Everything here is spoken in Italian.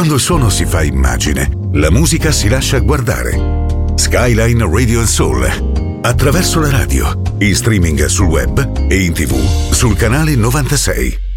Quando il suono si fa immagine, la musica si lascia guardare. Skyline Radio & Soul. Attraverso la radio, in streaming sul web e in TV sul canale 96.